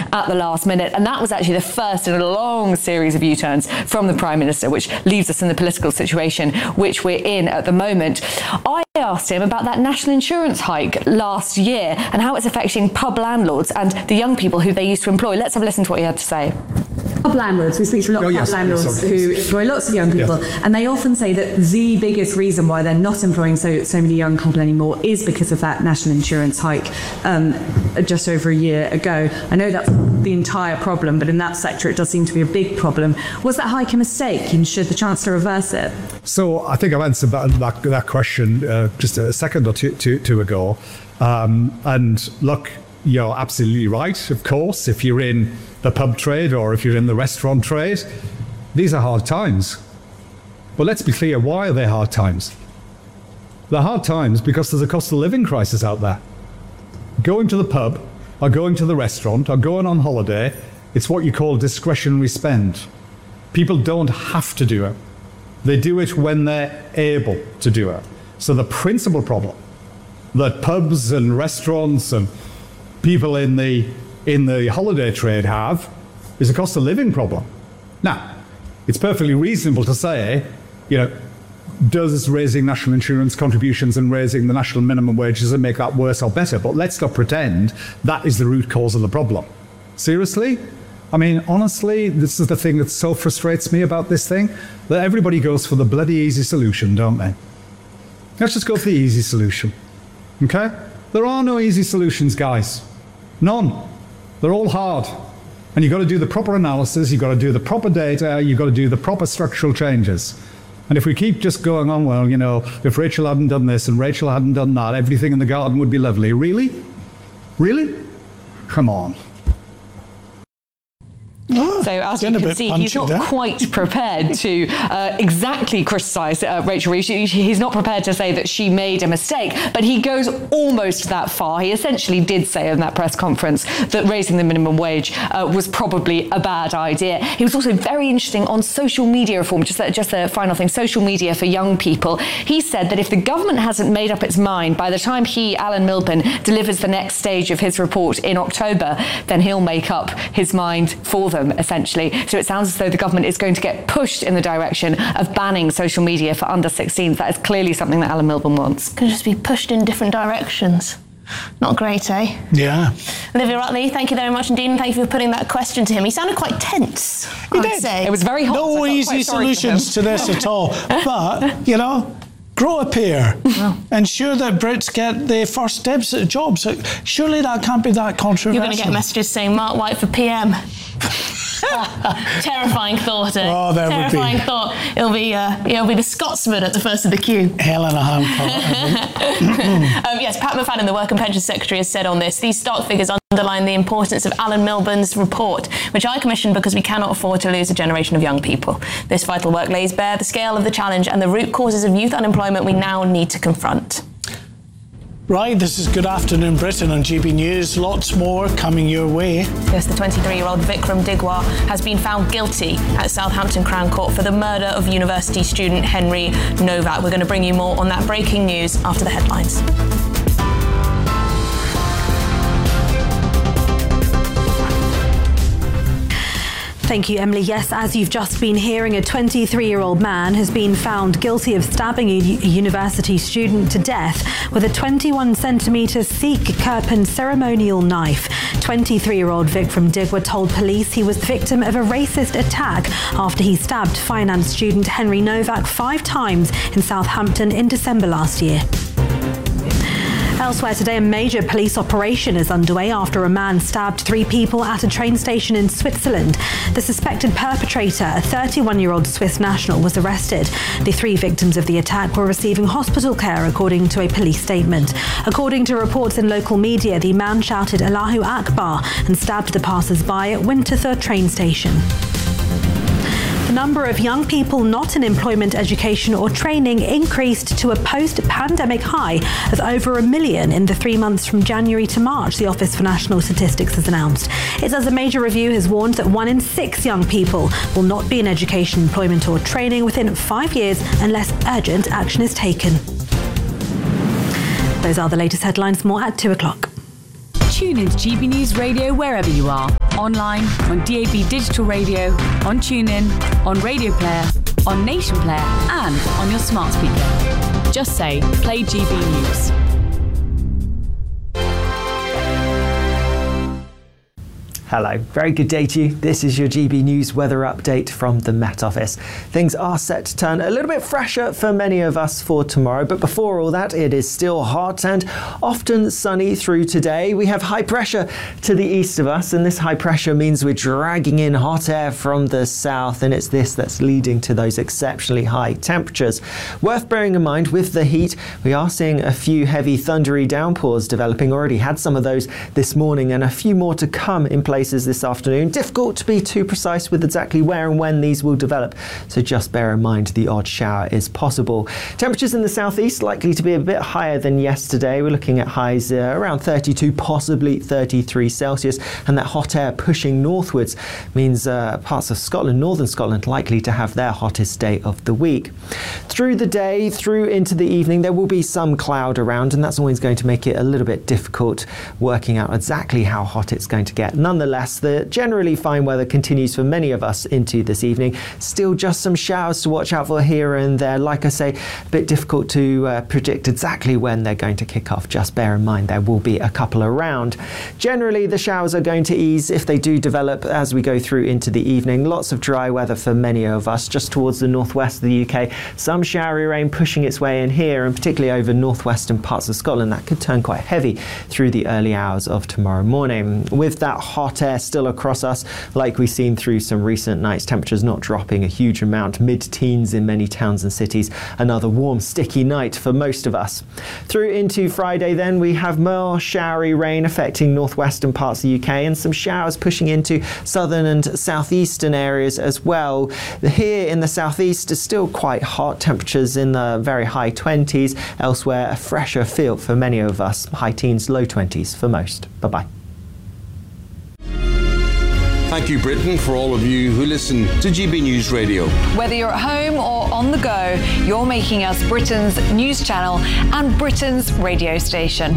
at the last minute. And that was actually the first in a long series of U-turns from the Prime Minister, which leaves us in the political situation which we're in at the moment. I asked him about that national insurance hike last year and how it's affecting pub landlords and the young people who they used to employ. Let's have a listen to what he had to say. Pub landlords, we speak to a lot of pub landlords who employ lots of young people, and they often say that the biggest reason why they're not employing so many young people anymore is because of that national insurance hike just over a year ago. I know that's the entire problem, but in that sector it does seem to be a big problem. Was that hike a mistake, and should the Chancellor reverse it? So I think I've answered that question just a second or two ago. And look, you're absolutely right, of course. If you're in the pub trade or if you're in the restaurant trade, these are hard times. But let's be clear, why are they hard times? They're hard times because there's a cost of living crisis out there. Going to the pub or going to the restaurant or going on holiday, it's what you call discretionary spend. People don't have to do it. They do it when they're able to do it. So the principal problem that pubs and restaurants and people in the holiday trade have is a cost of living problem. Now, it's perfectly reasonable to say, does raising national insurance contributions and raising the national minimum wage, does it make that worse or better? But let's not pretend that is the root cause of the problem. Seriously? I mean, honestly, this is the thing that so frustrates me about this thing, that everybody goes for the bloody easy solution, don't they? Let's just go for the easy solution, okay? There are no easy solutions, guys. None. They're all hard. And you've got to do the proper analysis, you've got to do the proper data, you've got to do the proper structural changes. And if we keep just going on, well, if Rachel hadn't done this and Rachel hadn't done that, everything in the garden would be lovely. Really? Really? Come on. So as you can see, he's not quite prepared to exactly criticise Rachel Reeves. He's not prepared to say that she made a mistake, but he goes almost that far. He essentially did say in that press conference that raising the minimum wage was probably a bad idea. He was also very interesting on social media reform. Just a final thing, social media for young people. He said that if the government hasn't made up its mind by the time Alan Milburn, delivers the next stage of his report in October, then he'll make up his mind for them, essentially. So it sounds as though the government is going to get pushed in the direction of banning social media for under 16s. That is clearly something that Alan Milburn wants. Could just be pushed in different directions. Not great, eh? Yeah. Olivia Rutley, thank you very much indeed, and thank you for putting that question to him. He sounded quite tense, I'd say. It was very hot. No easy solutions to this at all. But, grow a pair. Ensure that Brits get their first steps at jobs. Surely that can't be that controversial. You're going to get messages saying Mark White for PM. Terrifying thought, eh? Oh, there Terrifying would be. thought. It'll be the Scotsman at the first of the queue. Helena Hancock. Yes, Pat McFadden, the Work and Pensions Secretary, has said on this, these stock figures underline the importance of Alan Milburn's report, which I commissioned because we cannot afford to lose a generation of young people. This vital work lays bare the scale of the challenge and the root causes of youth unemployment we now need to confront. Right, this is Good Afternoon Britain on GB News. Lots more coming your way. Yes, the 23-year-old Vikram Digwar has been found guilty at Southampton Crown Court for the murder of university student Henry Novak. We're going to bring you more on that breaking news after the headlines. Thank you, Emily. Yes, as you've just been hearing, a 23-year-old man has been found guilty of stabbing a university student to death with a 21-centimetre Sikh Kirpan ceremonial knife. 23-year-old Vikram Digwar told police he was the victim of a racist attack after he stabbed finance student Henry Novak 5 times in Southampton in December last year. Elsewhere today, a major police operation is underway after a man stabbed 3 people at a train station in Switzerland. The suspected perpetrator, a 31-year-old Swiss national, was arrested. The 3 victims of the attack were receiving hospital care, according to a police statement. According to reports in local media, the man shouted Allahu Akbar and stabbed the passers-by at Winterthur train station. The number of young people not in employment, education or training increased to a post-pandemic high of over 1 million in the 3 months from January to March, the Office for National Statistics has announced. It says a major review has warned that 1 in 6 young people will not be in education, employment or training within 5 years unless urgent action is taken. Those are the latest headlines. More at 2 o'clock. Tune into GB News Radio wherever you are, online, on DAB digital radio, on TuneIn, on Radio Player, on Nation Player, and on your smart speaker. Just say, play GB News. Hello, very good day to you. This is your GB News weather update from the Met Office. Things are set to turn a little bit fresher for many of us for tomorrow, but before all that, it is still hot and often sunny through today. We have high pressure to the east of us, and this high pressure means we're dragging in hot air from the south, and it's this that's leading to those exceptionally high temperatures. Worth bearing in mind with the heat, we are seeing a few heavy thundery downpours developing. Already had some of those this morning and a few more to come in place this afternoon. Difficult to be too precise with exactly where and when these will develop, so just bear in mind the odd shower is possible. Temperatures in the southeast likely to be a bit higher than yesterday. We're looking at highs around 32, possibly 33 Celsius, and that hot air pushing northwards means parts of Scotland, northern Scotland, likely to have their hottest day of the week. Through the day, through into the evening, there will be some cloud around, and that's always going to make it a little bit difficult working out exactly how hot it's going to get. Nonetheless, the generally fine weather continues for many of us into this evening. Still just some showers to watch out for here and there. Like I say, a bit difficult to predict exactly when they're going to kick off. Just bear in mind there will be a couple around. Generally, the showers are going to ease if they do develop as we go through into the evening. Lots of dry weather for many of us just towards the northwest of the UK. Some showery rain pushing its way in here, and particularly over northwestern parts of Scotland. That could turn quite heavy through the early hours of tomorrow morning. With that hot air still across us, like we've seen through some recent nights, temperatures not dropping a huge amount, mid-teens in many towns and cities. Another warm, sticky night for most of us. Through into Friday then, we have more showery rain affecting northwestern parts of the UK, and some showers pushing into southern and southeastern areas as well. Here in the southeast is still quite hot, temperatures in the very high 20s. Elsewhere, a fresher feel for many of us, high teens, low 20s for most. Bye-bye. Thank you, Britain, for all of you who listen to GB News Radio. Whether you're at home or on the go, you're making us Britain's news channel and Britain's radio station.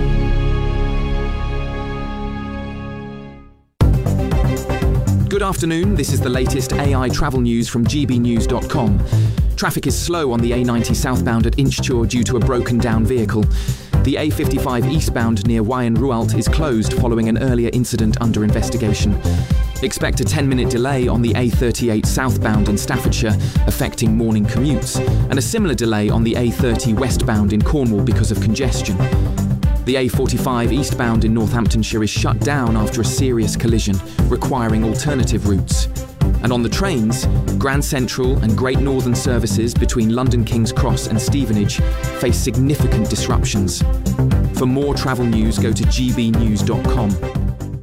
Good afternoon, this is the latest AI travel news from gbnews.com. Traffic is slow on the A90 southbound at Inchture due to a broken down vehicle. The A55 eastbound near Wye and Rualt is closed following an earlier incident under investigation. Expect a 10-minute delay on the A38 southbound in Staffordshire, affecting morning commutes, and a similar delay on the A30 westbound in Cornwall because of congestion. The A45 eastbound in Northamptonshire is shut down after a serious collision, requiring alternative routes. And on the trains, Grand Central and Great Northern services between London King's Cross and Stevenage face significant disruptions. For more travel news, go to gbnews.com.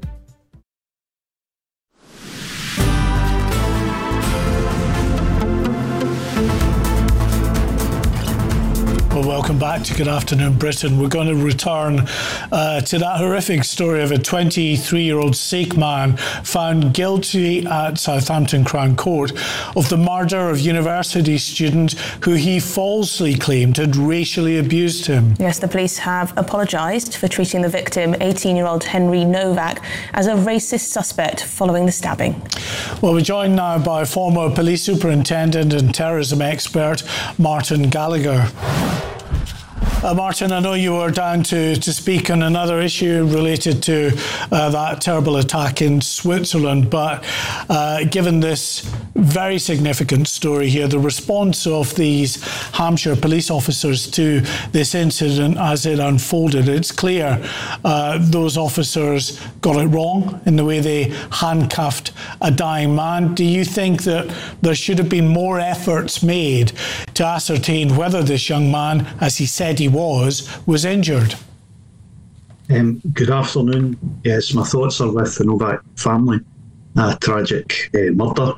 Welcome back to Good Afternoon Britain. We're going to return to that horrific story of a 23-year-old Sikh man found guilty at Southampton Crown Court of the murder of university student who he falsely claimed had racially abused him. Yes, the police have apologised for treating the victim, 18-year-old Henry Novak, as a racist suspect following the stabbing. Well, we're joined now by former police superintendent and terrorism expert Martin Gallagher. Martin, I know you were down to speak on another issue related to that terrible attack in Switzerland, but given this very significant story here, the response of these Hampshire police officers to this incident as it unfolded, it's clear those officers got it wrong in the way they handcuffed a dying man. Do you think that there should have been more efforts made to ascertain whether this young man, as he said he was injured? Good afternoon. Yes, my thoughts are with the Novak family. Tragic murder.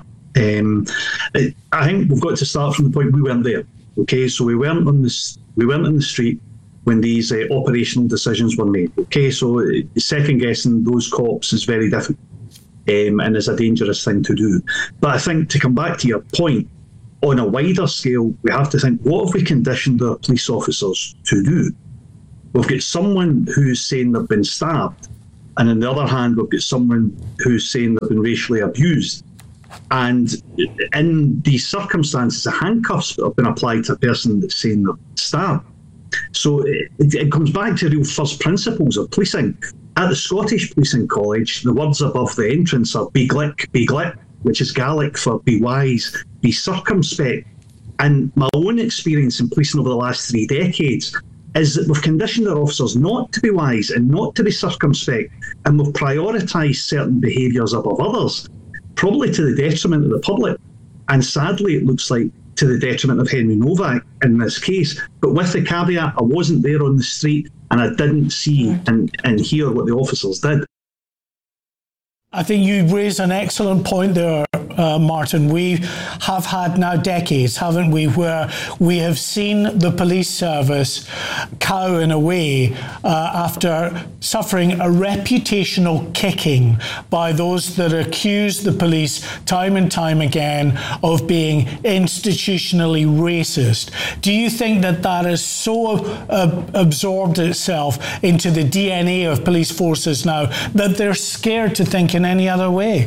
I think we've got to start from the point we weren't there. Okay, so we weren't in the street when these operational decisions were made. Okay, so second guessing those cops is very difficult and is a dangerous thing to do. But I think to come back to your point, on a wider scale, we have to think, what have we conditioned our police officers to do? We've got someone who's saying they've been stabbed, And on the other hand, we've got someone who's saying they've been racially abused. And in these circumstances, the handcuffs have been applied to a person that's saying they're stabbed. So it comes back to real first principles of policing. At the Scottish Policing College, the words above the entrance are be glick, which is Gaelic for be wise, be circumspect. And my own experience in policing over the last 3 decades is that we've conditioned our officers not to be wise and not to be circumspect, and we've prioritised certain behaviours above others, probably to the detriment of the public. And sadly, it looks like to the detriment of Henry Novak in this case. But with the caveat, I wasn't there on the street and I didn't see and hear what the officers did. I think you raise an excellent point there, Martin. We have had now decades, haven't we, where we have seen the police service cow in a way after suffering a reputational kicking by those that accuse the police time and time again of being institutionally racist. Do you think that that has so absorbed itself into the DNA of police forces now that they're scared to think in any other way?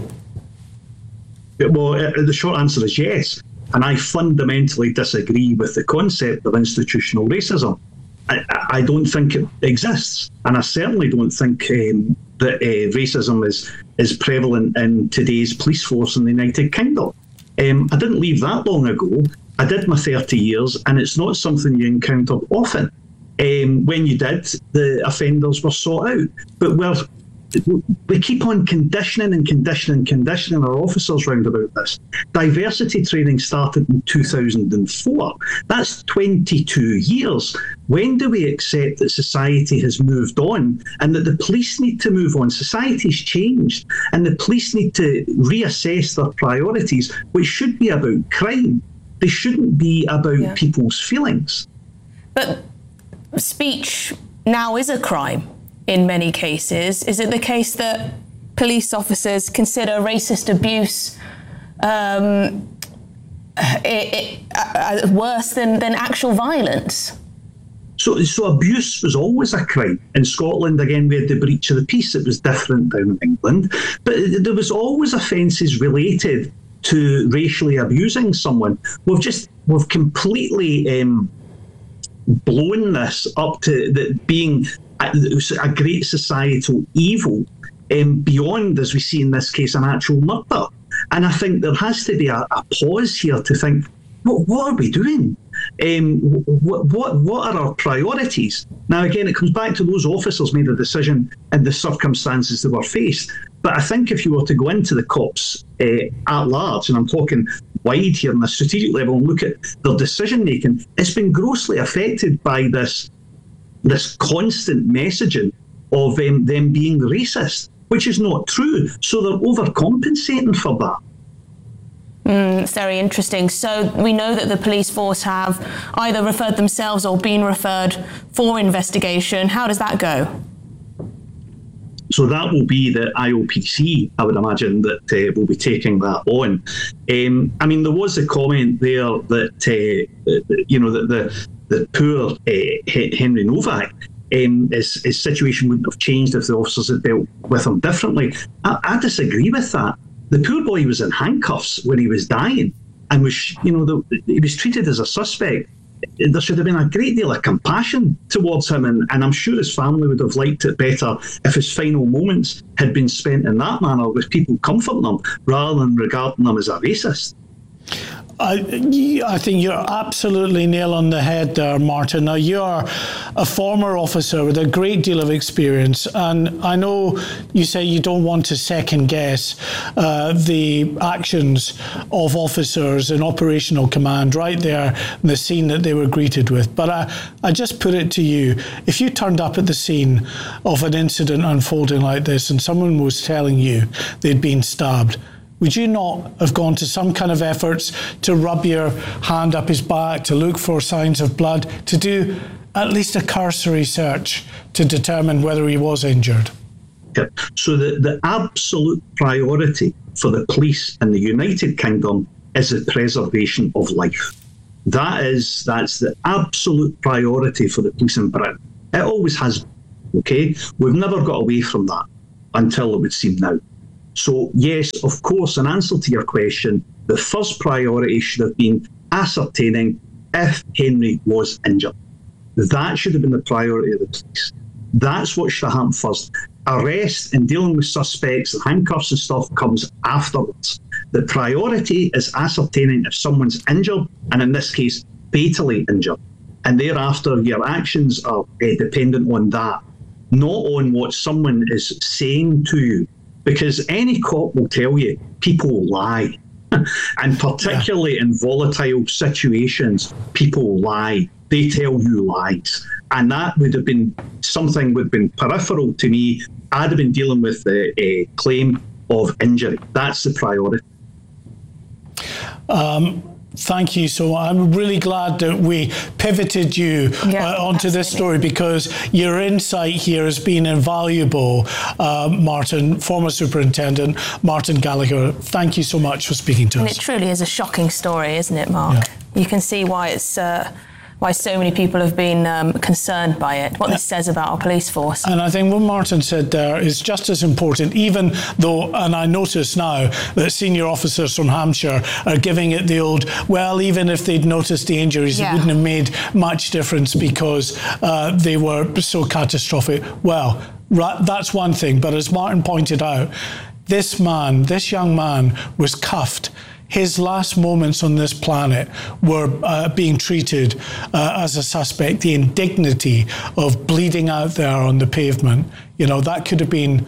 Well, the short answer is yes. And I fundamentally disagree with the concept of institutional racism. I don't think it exists. And I certainly don't think that racism is prevalent in today's police force in the United Kingdom. I didn't leave that long ago. I did my 30 years, and it's not something you encountered often. When you did, the offenders were sought out. But we keep on conditioning our officers round about this. Diversity training started in 2004. That's 22 years. When do we accept that society has moved on and that the police need to move on? Society's changed and the police need to reassess their priorities, which should be about crime. They shouldn't be about people's feelings. But speech now is a crime. In many cases, is it the case that police officers consider racist abuse worse than actual violence? So abuse was always a crime. In Scotland, again, we had the breach of the peace. It was different down in England. But there was always offences related to racially abusing someone. We've completely blown this up to being a great societal evil beyond, as we see in this case, an actual murder. And I think there has to be a pause here to think, what are we doing? What are our priorities? Now, again, it comes back to those officers made a decision in the circumstances they were faced. But I think if you were to go into the cops at large, and I'm talking wide here on a strategic level, and look at their decision-making, it's been grossly affected by this constant messaging of them being racist, which is not true. So they're overcompensating for that. It's very interesting. So we know that the police force have either referred themselves or been referred for investigation. How does that go? So that will be the IOPC, I would imagine, that will be taking that on. I mean, there was a comment there that, that the poor Henry Novak, his situation wouldn't have changed if the officers had dealt with him differently. I disagree with that. The poor boy was in handcuffs when he was dying and he was treated as a suspect. There should have been a great deal of compassion towards him, and I'm sure his family would have liked it better if his final moments had been spent in that manner, with people comforting him rather than regarding him as a racist. I think you're absolutely nail on the head there, Martin. Now, you're a former officer with a great deal of experience, and I know you say you don't want to second guess the actions of officers in operational command right there in the scene that they were greeted with. But I just put it to you, if you turned up at the scene of an incident unfolding like this and someone was telling you they'd been stabbed, would you not have gone to some kind of efforts to rub your hand up his back, to look for signs of blood, to do at least a cursory search to determine whether he was injured? Yep. So the absolute priority for the police in the United Kingdom is the preservation of life. That's the absolute priority for the police in Britain. It always has been, okay? We've never got away from that. until it would seem now. So yes, of course, in answer to your question, the first priority should have been ascertaining if Henry was injured. That should have been the priority of the police. That's what should have happened first. Arrest and dealing with suspects and handcuffs and stuff comes afterwards. The priority is ascertaining if someone's injured, and in this case, fatally injured. And thereafter, your actions are dependent on that, not on what someone is saying to you. Because any cop will tell you people lie. And particularly in volatile situations, people lie. They tell you lies. And that would have been something would have been peripheral to me. I'd have been dealing with the claim of injury. That's the priority. Thank you. So I'm really glad that we pivoted you onto this story, because your insight here has been invaluable, Martin, former Superintendent Martin Gallagher. Thank you so much for speaking to us. And it truly is a shocking story, isn't it, Mark? Yeah. You can see why it's why so many people have been concerned by it, what this says about our police force. And I think what Martin said there is just as important, even though, and I notice now that senior officers from Hampshire are giving it the old, well, even if they'd noticed the injuries, it wouldn't have made much difference because they were so catastrophic. Well, that's one thing, but as Martin pointed out, this young man was cuffed. His last moments on this planet were being treated as a suspect. The indignity of bleeding out there on the pavement, that could have been,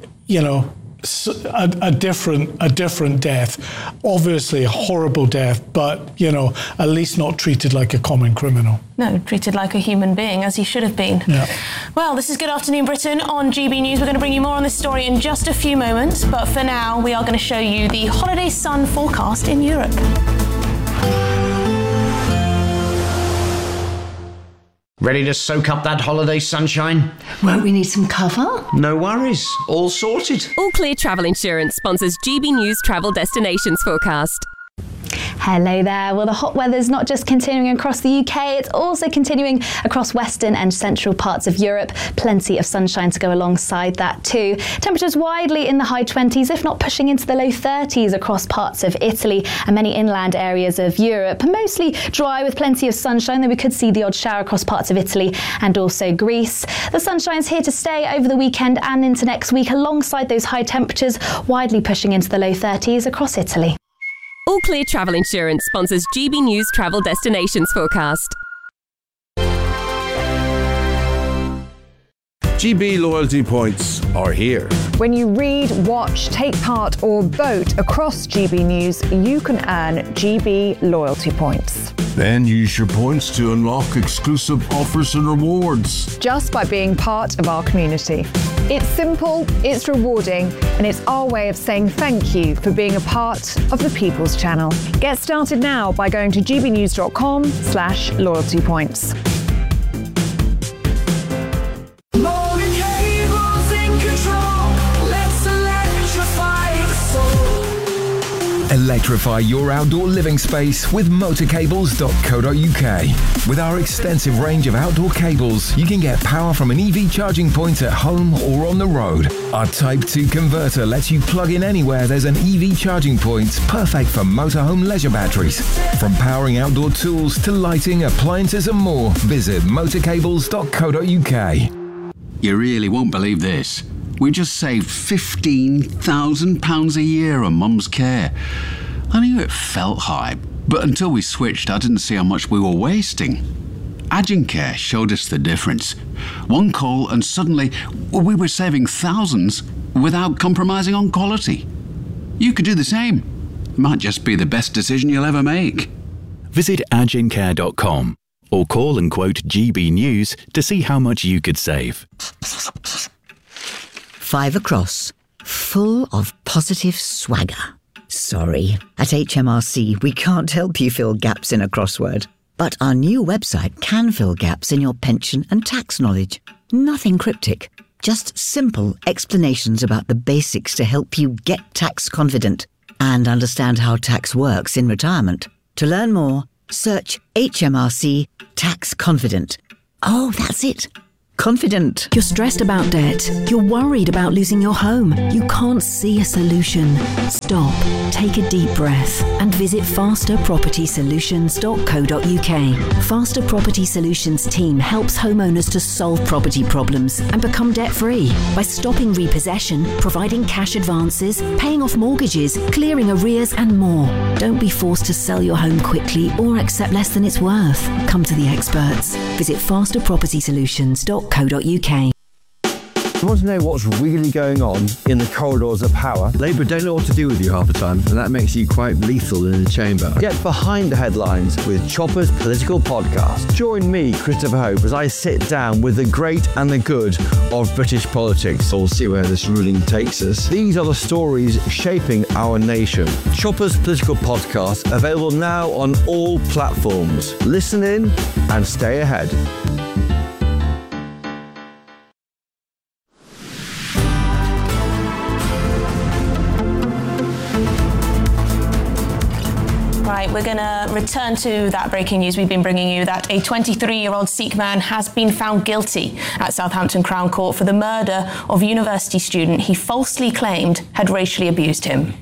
a different death. Obviously a horrible death, but, at least not treated like a common criminal. No, treated like a human being, as he should have been. Yeah. Well, this is Good Afternoon Britain on GB News. We're going to bring you more on this story in just a few moments, but for now, we are going to show you the holiday sun forecast in Europe. Ready to soak up that holiday sunshine? Won't we need some cover? No worries, all sorted. All Clear Travel Insurance sponsors GB News Travel Destinations Forecast. Hello there. Well, the hot weather's not just continuing across the UK, it's also continuing across western and central parts of Europe. Plenty of sunshine to go alongside that too. Temperatures widely in the high 20s, if not pushing into the low 30s across parts of Italy and many inland areas of Europe. Mostly dry with plenty of sunshine, though we could see the odd shower across parts of Italy and also Greece. The sunshine's here to stay over the weekend and into next week, alongside those high temperatures, widely pushing into the low 30s across Italy. All Clear Travel Insurance sponsors GB News Travel Destinations Forecast. GB loyalty points are here. When you read, watch, take part or vote across GB News, you can earn GB loyalty points. Then use your points to unlock exclusive offers and rewards. Just by being part of our community. It's simple, it's rewarding, and it's our way of saying thank you for being a part of the People's Channel. Get started now by going to gbnews.com/loyalty points. Electrify your outdoor living space with motorcables.co.uk. With our extensive range of outdoor cables, you can get power from an EV charging point at home or on the road. Our Type 2 converter lets you plug in anywhere there's an EV charging point, perfect for motorhome leisure batteries. From powering outdoor tools to lighting, appliances and more, visit motorcables.co.uk. You really won't believe this. We just saved £15,000 a year on Mum's care. I knew it felt high, but until we switched, I didn't see how much we were wasting. Agincare showed us the difference. One call and suddenly we were saving thousands without compromising on quality. You could do the same. It might just be the best decision you'll ever make. Visit agincare.com or call and quote GB News to see how much you could save. 5 across, full of positive swagger. Sorry, at HMRC we can't help you fill gaps in a crossword. But our new website can fill gaps in your pension and tax knowledge. Nothing cryptic, just simple explanations about the basics to help you get tax confident and understand how tax works in retirement. To learn more, search HMRC Tax Confident. Oh, that's it. confident. You're stressed about debt. You're worried about losing your home. You can't see a solution. Stop, take a deep breath and visit fasterpropertysolutions.co.uk. Faster Property Solutions team helps homeowners to solve property problems and become debt-free by stopping repossession, providing cash advances, paying off mortgages, clearing arrears and more. Don't be forced to sell your home quickly or accept less than it's worth. Come to the experts. Visit fasterpropertysolutions.co.uk. You want to know what's really going on in the corridors of power? Labour don't know what to do with you half the time, and that makes you quite lethal in the chamber. Get behind the headlines with Chopper's Political Podcast. Join me, Christopher Hope, as I sit down with the great and the good of British politics. We'll see where this ruling takes us. These are the stories shaping our nation. Chopper's Political Podcast, available now on all platforms. Listen in and stay ahead. Right, we're going to return to that breaking news we've been bringing you, that a 23-year-old Sikh man has been found guilty at Southampton Crown Court for the murder of university student he falsely claimed had racially abused him.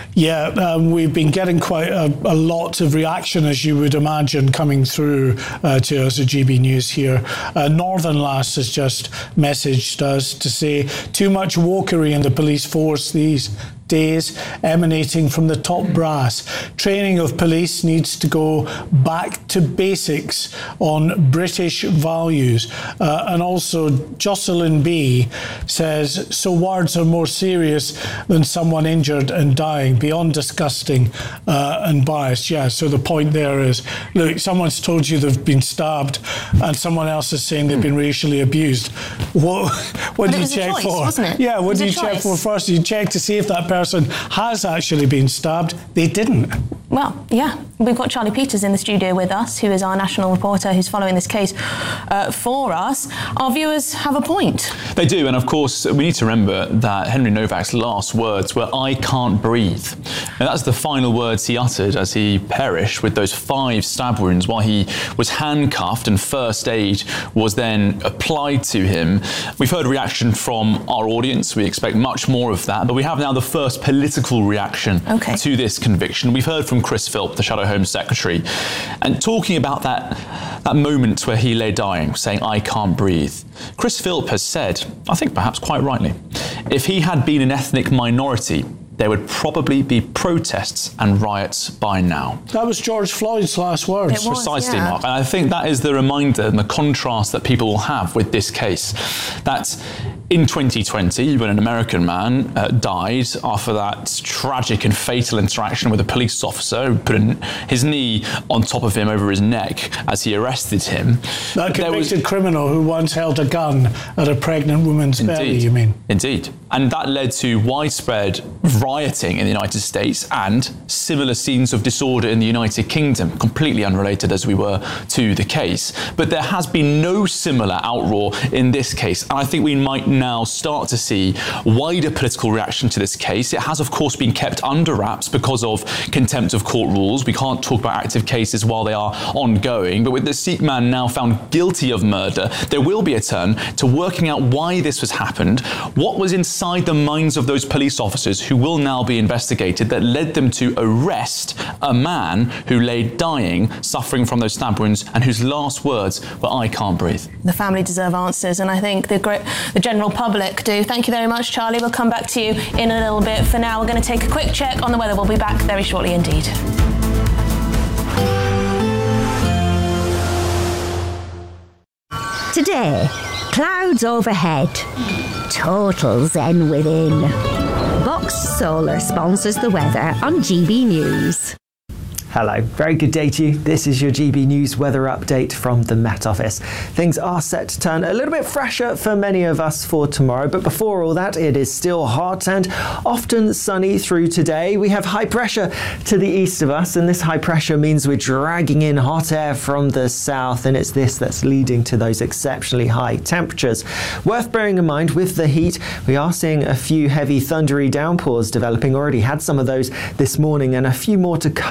Yeah, we've been getting quite a lot of reaction, as you would imagine, coming through to us at GB News here. Northern Lass has just messaged us to say too much wokery in the police force these days, emanating from the top brass. Training of police needs to go back to basics on British values. And also Jocelyn B says, so words are more serious than someone injured and dying, beyond disgusting and biased. Yeah, so the point there is, look, someone's told you they've been stabbed and someone else is saying they've been racially abused. What do you check for? Wasn't it? Yeah, what do you check for first? You check to see if that person has actually been stabbed. They didn't. Well, yeah. We've got Charlie Peters in the studio with us, who is our national reporter who's following this case for us. Our viewers have a point. They do, and of course, we need to remember that Henry Novak's last words were, "I can't breathe." And that's the final words he uttered as he perished with those 5 stab wounds while he was handcuffed, and first aid was then applied to him. We've heard a reaction from our audience. We expect much more of that, but we have now the first political reaction to this conviction. We've heard from Chris Philp, the Shadow Home Secretary, and talking about that moment where he lay dying, saying, "I can't breathe." Chris Philp has said, I think perhaps quite rightly, if he had been an ethnic minority, there would probably be protests and riots by now. That was George Floyd's last words. Precisely, Mark. And I think that is the reminder and the contrast that people will have with this case. That in 2020, when an American man died after that tragic and fatal interaction with a police officer who put his knee on top of him over his neck as he arrested him. That convicted criminal who once held a gun at a pregnant woman's belly, you mean? Indeed. And that led to widespread rioting in the United States and similar scenes of disorder in the United Kingdom, completely unrelated as we were to the case. But there has been no similar outroar in this case. And I think we might now start to see wider political reaction to this case. It has, of course, been kept under wraps because of contempt of court rules. We can't talk about active cases while they are ongoing. But with the Sikh man now found guilty of murder, there will be a turn to working out why this has happened, what was inside the minds of those police officers who will now be investigated that led them to arrest a man who lay dying, suffering from those stab wounds, and whose last words were, "I can't breathe." The family deserve answers, and I think the general public do. Thank you very much, Charlie. We'll come back to you in a little bit. For now, we're going to take a quick check on the weather. We'll be back very shortly indeed. Today, clouds overhead, total zen within. Vox Solar sponsors the weather on GB News. Hello, very good day to you. This is your GB News weather update from the Met Office. Things are set to turn a little bit fresher for many of us for tomorrow, but before all that, it is still hot and often sunny through today. We have high pressure to the east of us, and this high pressure means we're dragging in hot air from the south, and it's this that's leading to those exceptionally high temperatures. Worth bearing in mind, with the heat, we are seeing a few heavy thundery downpours developing. Already had some of those this morning, and a few more to come in place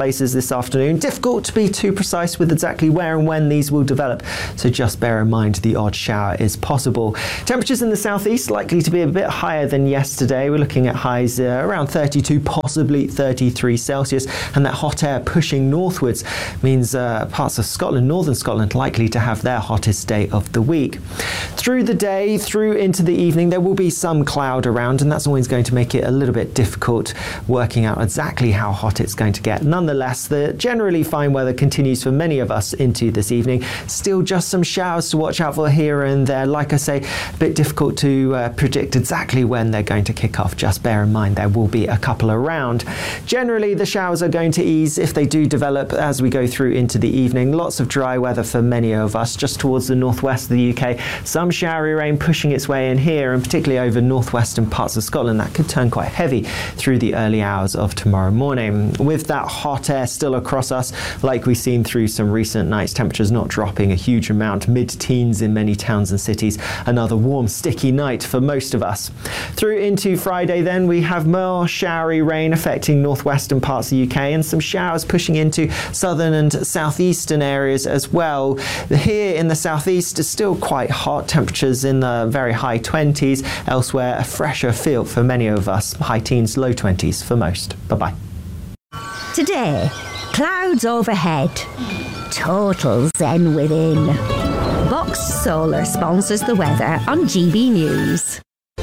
places this afternoon. Difficult to be too precise with exactly where and when these will develop, so just bear in mind the odd shower is possible. Temperatures in the southeast likely to be a bit higher than yesterday. We're looking at highs around 32, possibly 33 Celsius, and that hot air pushing northwards means parts of Scotland, northern Scotland, likely to have their hottest day of the week. Through the day, through into the evening, there will be some cloud around, and that's always going to make it a little bit difficult working out exactly how hot it's going to get. Nonetheless, the generally fine weather continues for many of us into this evening. Still just some showers to watch out for here and there. Like I say, a bit difficult to predict exactly when they're going to kick off. Just bear in mind there will be a couple around. Generally, the showers are going to ease if they do develop as we go through into the evening. Lots of dry weather for many of us just towards the northwest of the UK. Some showery rain pushing its way in here, and particularly over northwestern parts of Scotland. That could turn quite heavy through the early hours of tomorrow morning. With that hot air still across us, like we've seen through some recent nights, temperatures not dropping a huge amount, mid-teens in many towns and cities. Another warm, sticky night for most of us. Through into Friday then, we have more showery rain affecting northwestern parts of the UK, and some showers pushing into southern and southeastern areas as well. Here in the southeast is still quite hot, temperatures in the very high 20s. Elsewhere, a fresher feel for many of us, high teens, low 20s for most. Bye-bye. Today, clouds overhead, total zen within. Box Solar sponsors the weather on GB News.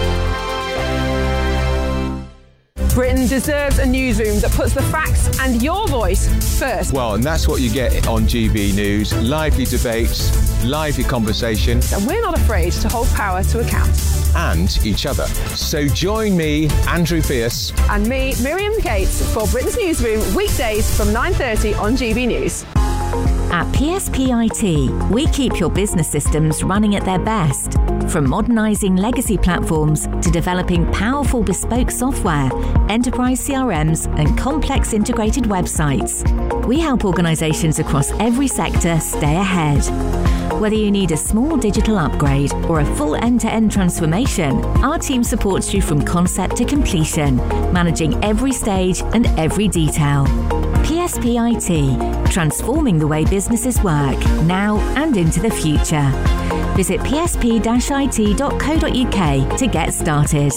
Britain deserves a newsroom that puts the facts and your voice first. Well, and that's what you get on GB News. Lively debates, lively conversation. And we're not afraid to hold power to account. And each other. So join me, Andrew Pierce. And me, Miriam Gates, for Britain's Newsroom, weekdays from 9:30 on GB News. At PSPIT, we keep your business systems running at their best. From modernising legacy platforms to developing powerful bespoke software, enterprise CRMs and complex integrated websites, we help organisations across every sector stay ahead. Whether you need a small digital upgrade or a full end-to-end transformation, our team supports you from concept to completion, managing every stage and every detail. PSPIT, transforming the way businesses work now and into the future. Visit psp-it.co.uk to get started.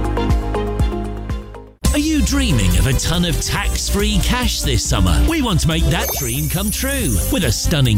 Are you dreaming of a ton of tax-free cash this summer? We want to make that dream come true with a stunning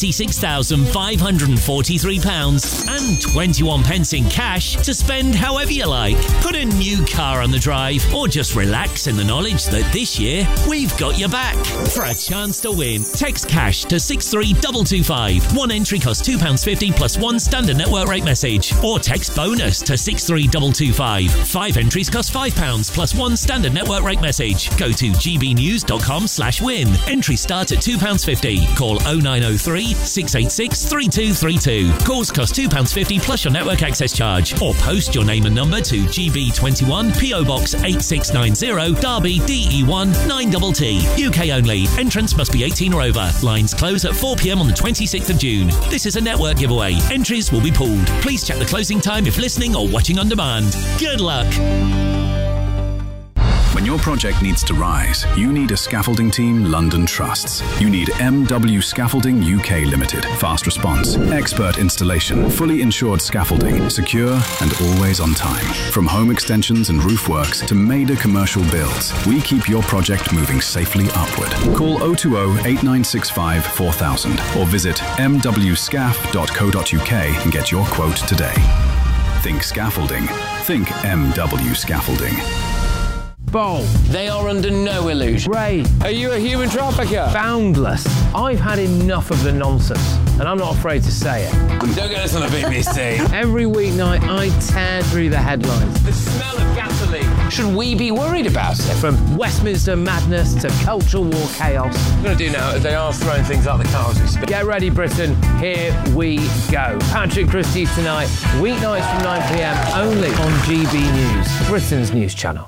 £76,543 and 21 pence in cash to spend however you like. Put a new car on the drive or just relax in the knowledge that this year we've got your back. For a chance to win, text cash to 63225. One entry costs £2.50 plus one standard network rate message. Or text bonus to 63225. 5 entries cost £5 plus one standard network rate message. Go to gbnews.com/win. Entries start at £2.50. Call 0903 686 3232. Calls cost £2.50 plus your network access charge. Or post your name and number to GB21 PO Box 8690 Derby DE1 9TT. UK only. Entrance must be 18 or over. Lines close at 4 p.m. on the 26th of June. This is a network giveaway. Entries will be pulled. Please check the closing time if listening or watching on demand. Good luck. When your project needs to rise, you need a scaffolding team London trusts. You need MW Scaffolding UK Limited. Fast response, expert installation, fully insured scaffolding, secure and always on time. From home extensions and roof works to major commercial builds, we keep your project moving safely upward. Call 020 8965 4000 or visit mwscaf.co.uk and get your quote today. Think scaffolding. Think MW Scaffolding. Bowl. They are under no illusion. Ray. Are you a human trafficker? Boundless. I've had enough of the nonsense, and I'm not afraid to say it. Don't get us on the BBC. Every weeknight, I tear through the headlines. The smell of gasoline. Should we be worried about it? From Westminster madness to cultural war chaos. What I'm going to do now is they are throwing things out the car as we speak. Get ready, Britain. Here we go. Patrick Christie's tonight, weeknights from 9 p.m. only on GB News, Britain's news channel.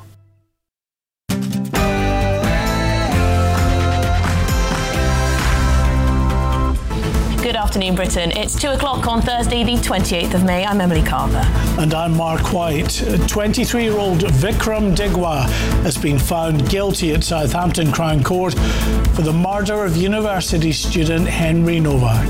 Good afternoon. afternoon, Britain. It's 2 o'clock on Thursday, the 28th of May. I'm Emily Carver. And I'm Mark White. 23-year-old Vikram Digwa has been found guilty at Southampton Crown Court for the murder of university student Henry Novak.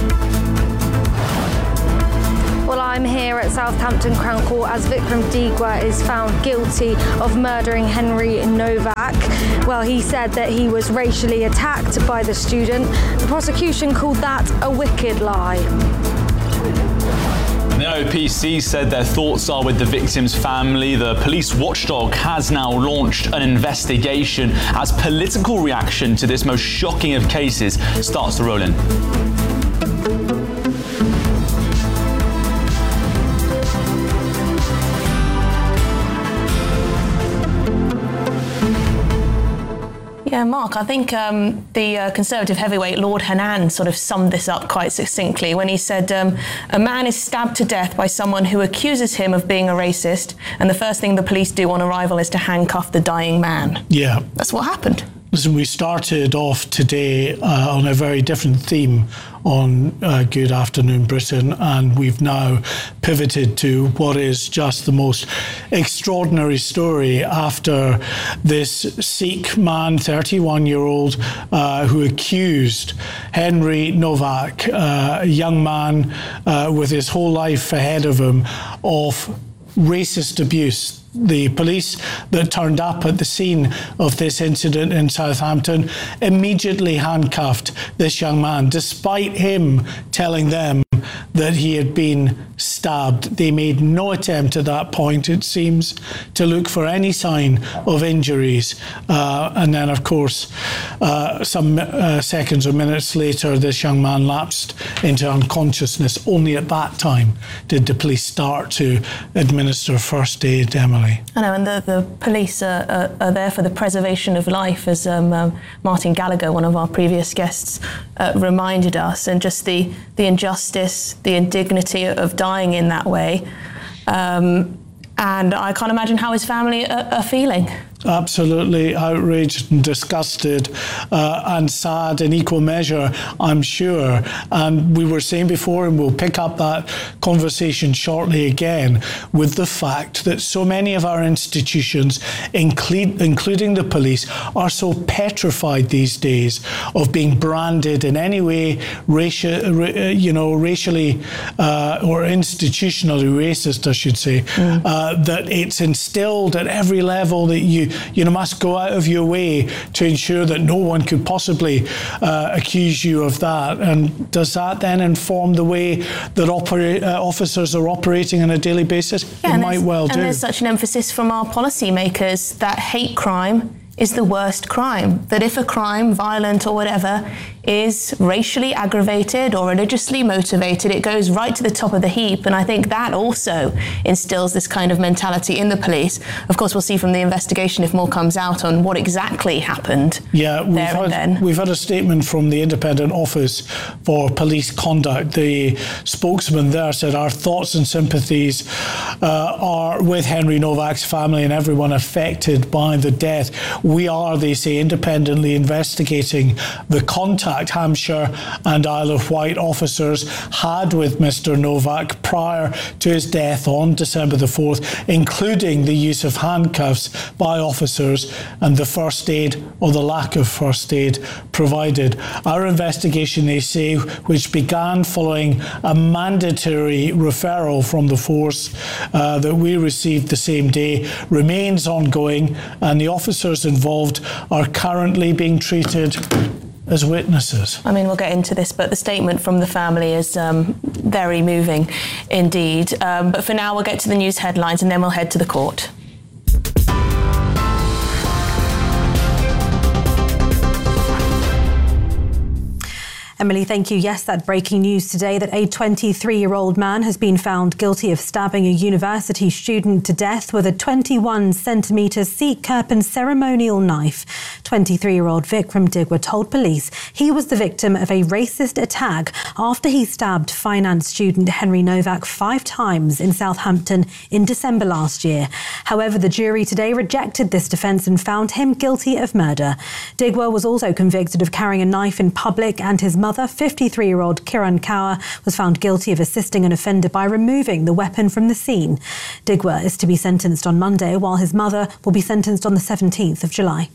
Well, I'm here at Southampton Crown Court as Vikram Digwa is found guilty of murdering Henry Novak. Well, he said that he was racially attacked by the student. The prosecution called that a wicked lie. The OPC said their thoughts are with the victim's family. The police watchdog has now launched an investigation as political reaction to this most shocking of cases starts to roll in. Yeah, Mark, I think the Conservative heavyweight Lord Hannan sort of summed this up quite succinctly when he said, a man is stabbed to death by someone who accuses him of being a racist, and the first thing the police do on arrival is to handcuff the dying man. Yeah. That's what happened. Listen, we started off today on a very different theme on Good Afternoon Britain, and we've now pivoted to what is just the most extraordinary story after this Sikh man, 31-year-old, who accused Henry Novak, a young man with his whole life ahead of him, of racist abuse. The police that turned up at the scene of this incident in Southampton immediately handcuffed this young man, despite him telling them that he had been stabbed. They made no attempt at that point, it seems, to look for any sign of injuries. And then, of course, some seconds or minutes later, this young man lapsed into unconsciousness. Only at that time did the police start to administer first aid, Emily. I know, and the police are there for the preservation of life, as Martin Gallagher, one of our previous guests, reminded us, and just the injustice, the indignity of dying in that way. And I can't imagine how his family are feeling. Absolutely outraged and disgusted and sad in equal measure, I'm sure. And we were saying before, and we'll pick up that conversation shortly again, with the fact that so many of our institutions, including the police, are so petrified these days of being branded in any way racially or institutionally racist, I should say, that it's instilled at every level that you must go out of your way to ensure that no one could possibly accuse you of that. And does that then inform the way that officers are operating on a daily basis? Yeah, it might well do. And there's such an emphasis from our policymakers that hate crime is the worst crime. That if a crime, violent or whatever, is racially aggravated or religiously motivated, it goes right to the top of the heap. And I think that also instills this kind of mentality in the police. Of course, we'll see from the investigation if more comes out on what exactly happened. Yeah, we've had a statement from the Independent Office for Police Conduct. The spokesman there said, our thoughts and sympathies are with Henry Novak's family and everyone affected by the death. We are, they say, independently investigating the contact Hampshire and Isle of Wight officers had with Mr. Novak prior to his death on December the 4th, including the use of handcuffs by officers and the first aid or the lack of first aid provided. Our investigation, they say, which began following a mandatory referral from the force that we received the same day, remains ongoing, and the officers involved are currently being treated as witnesses. I mean, we'll get into this, but the statement from the family is very moving indeed. But for now, we'll get to the news headlines and then we'll head to the court. Emily, thank you. Yes, that breaking news today that a 23-year-old man has been found guilty of stabbing a university student to death with a 21-centimetre Sikh Kirpan ceremonial knife. 23-year-old Vikram Digwa told police he was the victim of a racist attack after he stabbed finance student Henry Novak 5 times in Southampton in December last year. However, the jury today rejected this defence and found him guilty of murder. Digwa was also convicted of carrying a knife in public, and his mother, 53-year-old Kiran Kaur, was found guilty of assisting an offender by removing the weapon from the scene. Digwa is to be sentenced on Monday, while his mother will be sentenced on the 17th of July.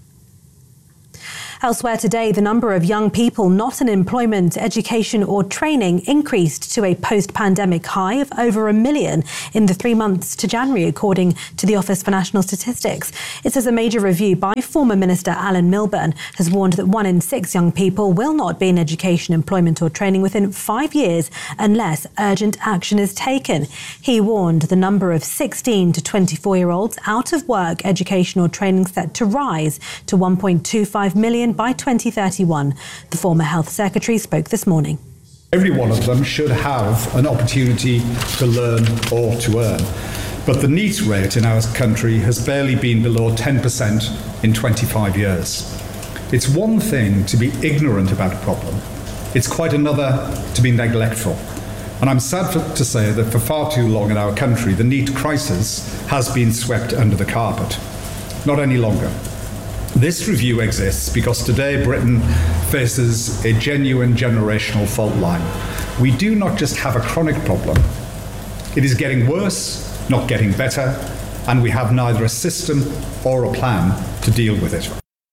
Elsewhere today, the number of young people not in employment, education or training increased to a post-pandemic high of over 1 million in the 3 months to January, according to the Office for National Statistics. It says a major review by former Minister Alan Milburn has warned that 1 in 6 young people will not be in education, employment or training within 5 years unless urgent action is taken. He warned the number of 16 to 24-year-olds out of work, education or training set to rise to 1.25 million by 2031. The former Health Secretary spoke this morning. Every one of them should have an opportunity to learn or to earn. But the NEET rate in our country has barely been below 10% in 25 years. It's one thing to be ignorant about a problem. It's quite another to be neglectful. And I'm sad to say that for far too long in our country, the NEET crisis has been swept under the carpet. Not any longer. This review exists because today Britain faces a genuine generational fault line. We do not just have a chronic problem. It is getting worse, not getting better, and we have neither a system or a plan to deal with it.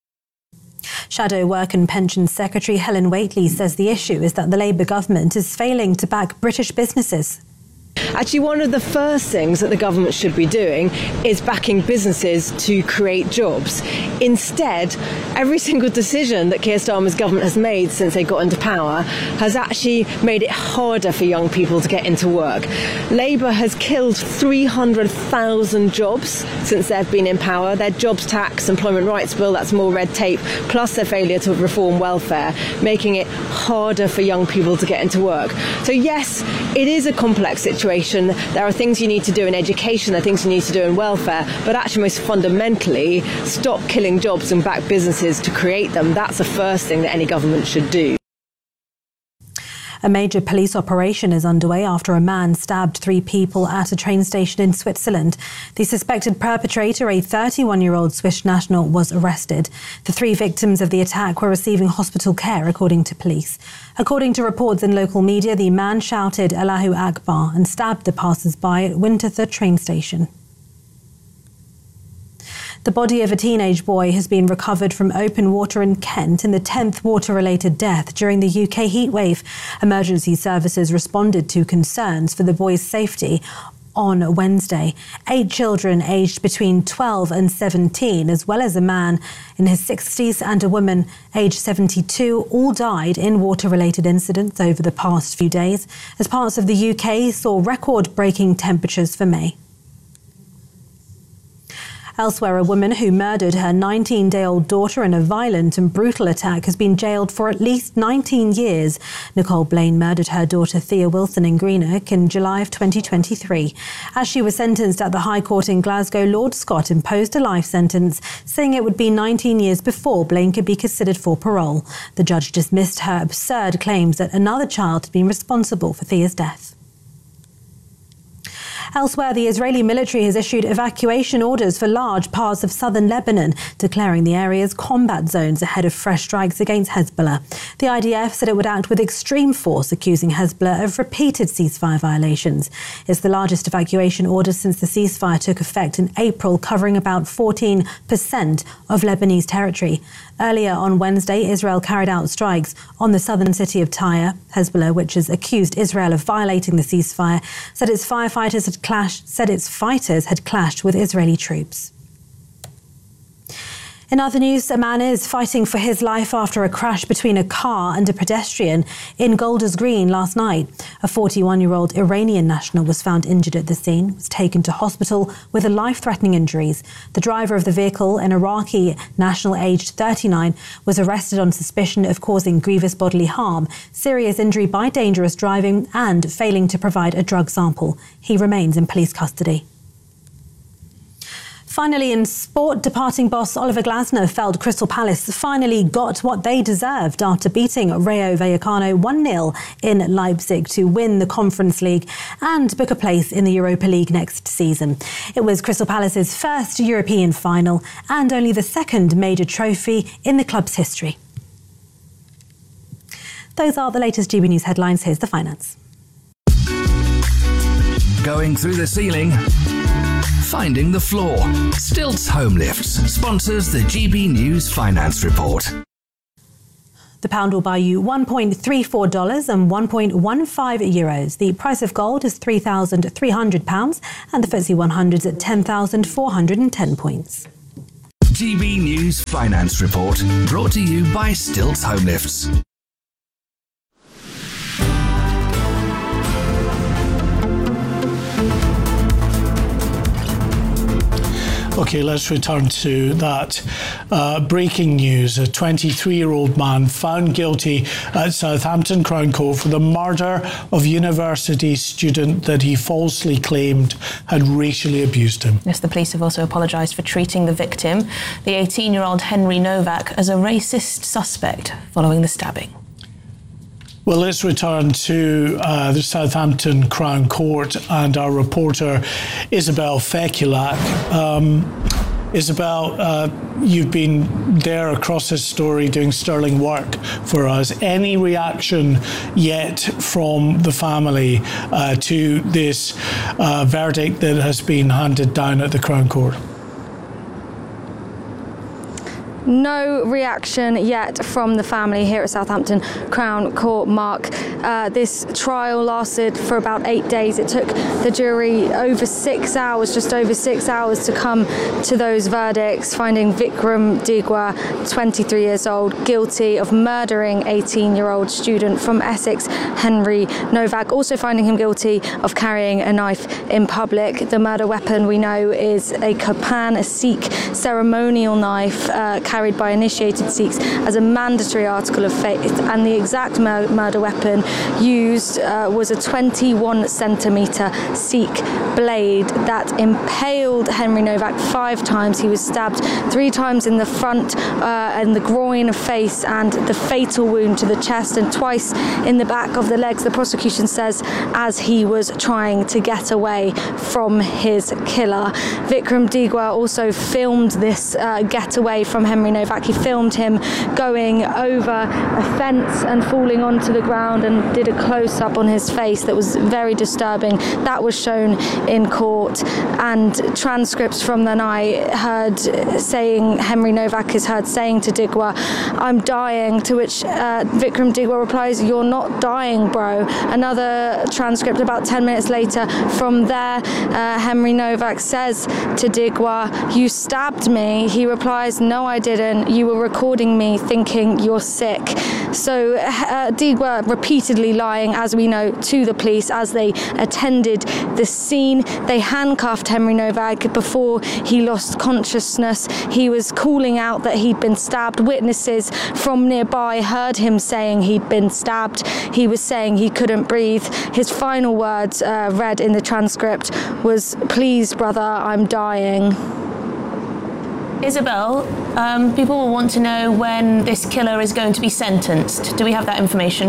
Shadow Work and Pensions Secretary Helen Whately says the issue is that the Labour government is failing to back British businesses. Actually, one of the first things that the government should be doing is backing businesses to create jobs. Instead, every single decision that Keir Starmer's government has made since they got into power has actually made it harder for young people to get into work. Labour has killed 300,000 jobs since they've been in power. Their jobs tax, employment rights bill, that's more red tape, plus their failure to reform welfare, making it harder for young people to get into work. So yes, it is a complex situation. There are things you need to do in education, there are things you need to do in welfare, but actually most fundamentally, stop killing jobs and back businesses to create them. That's the first thing that any government should do. A major police operation is underway after a man stabbed 3 people at a train station in Switzerland. The suspected perpetrator, a 31-year-old Swiss national, was arrested. The 3 victims of the attack were receiving hospital care, according to police. According to reports in local media, the man shouted Allahu Akbar and stabbed the passers-by at Winterthur train station. The body of a teenage boy has been recovered from open water in Kent in the 10th water-related death during the UK heatwave. Emergency services responded to concerns for the boy's safety on Wednesday. 8 children aged between 12 and 17, as well as a man in his 60s and a woman aged 72, all died in water-related incidents over the past few days, as parts of the UK saw record-breaking temperatures for May. Elsewhere, a woman who murdered her 19-day-old daughter in a violent and brutal attack has been jailed for at least 19 years. Nicole Blaine murdered her daughter Thea Wilson in Greenock in July of 2023. As she was sentenced at the High Court in Glasgow, Lord Scott imposed a life sentence, saying it would be 19 years before Blaine could be considered for parole. The judge dismissed her absurd claims that another child had been responsible for Thea's death. Elsewhere, the Israeli military has issued evacuation orders for large parts of southern Lebanon, declaring the areas combat zones ahead of fresh strikes against Hezbollah. The IDF said it would act with extreme force, accusing Hezbollah of repeated ceasefire violations. It's the largest evacuation order since the ceasefire took effect in April, covering about 14% of Lebanese territory. Earlier on Wednesday, Israel carried out strikes on the southern city of Tyre. Hezbollah, which has accused Israel of violating the ceasefire, said its fighters had clashed with Israeli troops. In other news, a man is fighting for his life after a crash between a car and a pedestrian in Golders Green last night. A 41-year-old Iranian national was found injured at the scene, was taken to hospital with life-threatening injuries. The driver of the vehicle, an Iraqi national aged 39, was arrested on suspicion of causing grievous bodily harm, serious injury by dangerous driving and failing to provide a drug sample. He remains in police custody. Finally, in sport, departing boss Oliver Glasner felt Crystal Palace finally got what they deserved after beating Rayo Vallecano 1-0 in Leipzig to win the Conference League and book a place in the Europa League next season. It was Crystal Palace's first European final and only the second major trophy in the club's history. Those are the latest GB News headlines. Here's the finance. Going through the ceiling, finding the floor. Stilts Home Lifts sponsors the GB News Finance Report. The pound will buy you $1.34 and 1.15 euros. The price of gold is £3,300 and the FTSE 100 is at 10,410 points. GB News Finance Report, brought to you by Stilts Home Lifts. OK, let's return to that. Breaking news. A 23-year-old man found guilty at Southampton Crown Court for the murder of university student that he falsely claimed had racially abused him. Yes, the police have also apologised for treating the victim, the 18-year-old Henry Novak, as a racist suspect following the stabbing. Well, let's return to the Southampton Crown Court and our reporter Isabel Fekulak. Isabel, you've been there across this story doing sterling work for us. Any reaction yet from the family to this verdict that has been handed down at the Crown Court? No reaction yet from the family here at Southampton Crown Court, Mark. This trial lasted for about 8 days. It took the jury over 6 hours, just over 6 hours, to come to those verdicts, finding Vikram Digwa, 23 years old, guilty of murdering 18-year-old student from Essex, Henry Novak, also finding him guilty of carrying a knife in public. The murder weapon, we know, is a Kirpan, a Sikh ceremonial knife carried by initiated Sikhs as a mandatory article of faith, and the exact murder weapon used was a 21-centimetre Sikh blade that impaled Henry Novak 5 times. He was stabbed 3 times in the front and the groin, face, and the fatal wound to the chest, and twice in the back of the legs, the prosecution says, as he was trying to get away from his killer. Vikram Digwa also filmed this getaway from Henry Novak. He filmed him going over a fence and falling onto the ground, and did a close-up on his face that was very disturbing. That was shown in court, and transcripts from the night heard saying, Henry Novak is heard saying to Digwa, "I'm dying," to which Vikram Digwa replies, "You're not dying, bro." Another transcript about 10 minutes later from there, Henry Novak says to Digwa, "You stabbed me." He replies, "No, I didn't. You were recording me thinking you're sick." So Digwa repeatedly lying, as we know, to the police as they attended the scene. They handcuffed Henry Novak before he lost consciousness. He was calling out that he'd been stabbed. Witnesses from nearby heard him saying he'd been stabbed. He was saying he couldn't breathe. His final words, read in the transcript, was, "Please, brother, I'm dying." Isabel, people will want to know when this killer is going to be sentenced. Do we have that information?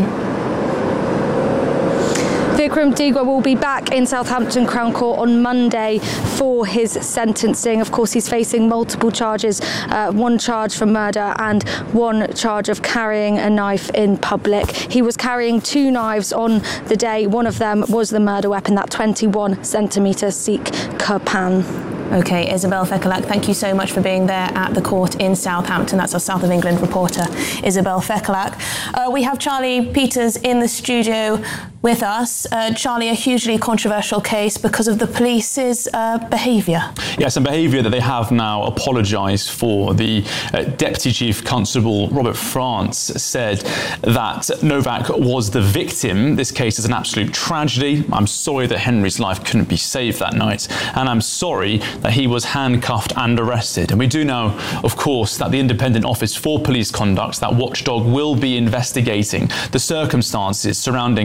Vikram Digwa will be back in Southampton Crown Court on Monday for his sentencing. Of course, he's facing multiple charges, 1 charge for murder and 1 charge of carrying a knife in public. He was carrying 2 knives on the day. One of them was the murder weapon, that 21-centimetre Sikh Kirpan. OK, Isabel Fekulak, thank you so much for being there at the court in Southampton. That's our South of England reporter, Isabel Fekulak. We have Charlie Peters in the studio with us. Charlie, a hugely controversial case because of the police's behaviour. Yes, and behaviour that they have now apologised for. The Deputy Chief Constable Robert France said that Novak was the victim. This case is an absolute tragedy. I'm sorry that Henry's life couldn't be saved that night, and I'm sorry that he was handcuffed and arrested. And we do know, of course, that the Independent Office for Police Conduct, that watchdog, will be investigating the circumstances surrounding Henry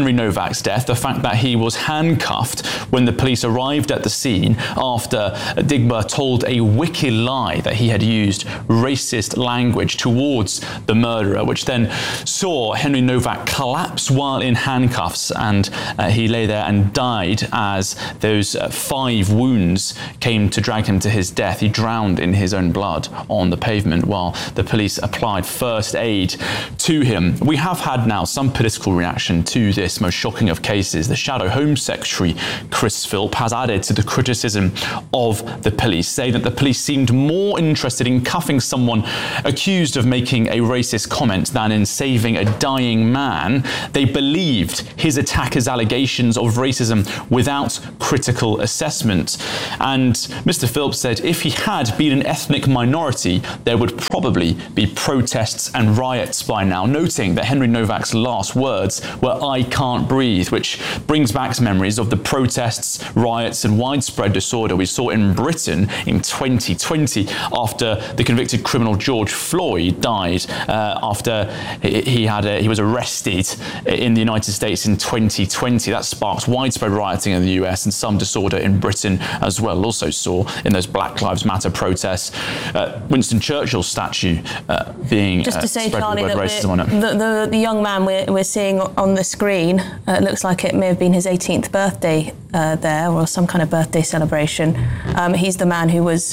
Henry Novak's death, the fact that he was handcuffed when the police arrived at the scene after Digba told a wicked lie that he had used racist language towards the murderer, which then saw Henry Novak collapse while in handcuffs, and he lay there and died as those 5 wounds came to drag him to his death. He drowned in his own blood on the pavement while the police applied first aid to him. We have had now some political reaction to this most shocking of cases. The Shadow Home Secretary, Chris Philp, has added to the criticism of the police, saying that the police seemed more interested in cuffing someone accused of making a racist comment than in saving a dying man. They believed his attacker's allegations of racism without critical assessment. And Mr. Philp said if he had been an ethnic minority, there would probably be protests and riots by now, noting that Henry Novak's last words were "I can't breathe," which brings back memories of the protests, riots and widespread disorder we saw in Britain in 2020 after the convicted criminal George Floyd died after he was arrested in the United States in 2020. That sparked widespread rioting in the US and some disorder in Britain as well. Also saw in those Black Lives Matter protests Winston Churchill's statue being just to say, spread Charlie, with racism on it. The young man we're seeing on the screen, it looks like it may have been his 18th birthday there, or some kind of birthday celebration. He's the man who was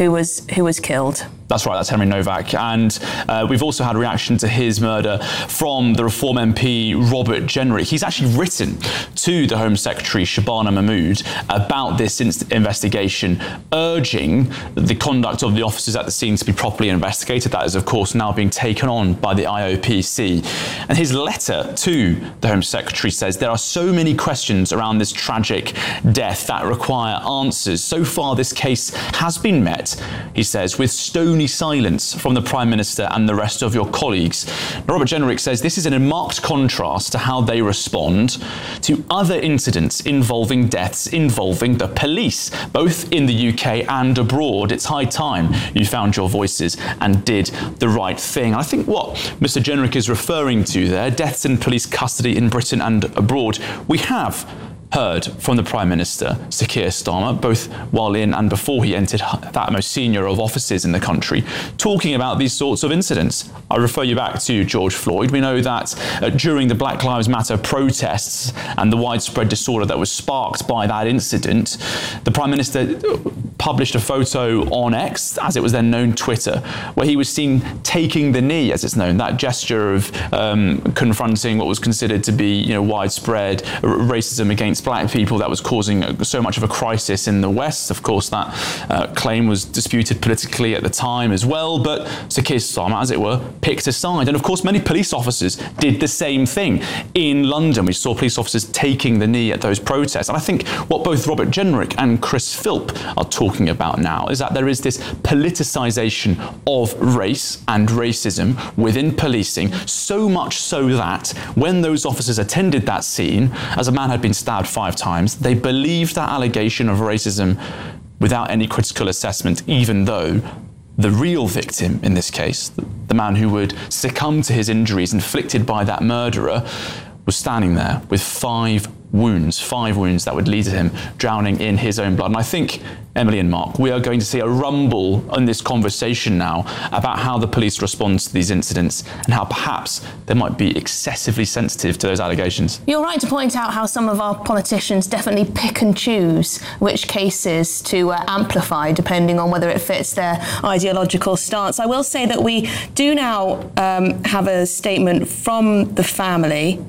killed. That's right, that's Henry Novak. And we've also had a reaction to his murder from the Reform MP Robert Jenrick. He's actually written to the Home Secretary Shabana Mahmood about this investigation, urging the conduct of the officers at the scene to be properly investigated. That is, of course, now being taken on by the IOPC. And his letter to the Home Secretary says there are so many questions around this tragic death that require answers. So far, this case has been met, he says, with stony silence from the Prime Minister and the rest of your colleagues. Robert Jenrick says this is in a marked contrast to how they respond to other incidents involving deaths involving the police, both in the UK and abroad. It's high time you found your voices and did the right thing. I think what Mr. Jenrick is referring to there, deaths in police custody in Britain and abroad, we have heard from the Prime Minister, Sir Keir Starmer, both while in and before he entered that most senior of offices in the country, talking about these sorts of incidents. I refer you back to George Floyd. We know that during the Black Lives Matter protests and the widespread disorder that was sparked by that incident, the Prime Minister published a photo on X, as it was then known, Twitter, where he was seen taking the knee, as it's known, that gesture of confronting what was considered to be, widespread racism against black people that was causing so much of a crisis in the West. Of course, that claim was disputed politically at the time as well, but Sir Keir Starmer, as it were, picked a side. And of course, many police officers did the same thing. In London, we saw police officers taking the knee at those protests. And I think what both Robert Jenrick and Chris Philp are talking about now is that there is this politicisation of race and racism within policing, so much so that when those officers attended that scene, as a man had been stabbed 5 times, they believed that allegation of racism without any critical assessment, even though the real victim in this case, the man who would succumb to his injuries inflicted by that murderer, was standing there with 5 wounds that would lead to him drowning in his own blood. And I think, Emily and Mark, we are going to see a rumble in this conversation now about how the police respond to these incidents and how perhaps they might be excessively sensitive to those allegations. You're right to point out how some of our politicians definitely pick and choose which cases to amplify depending on whether it fits their ideological stance. I will say that we do now have a statement from the family.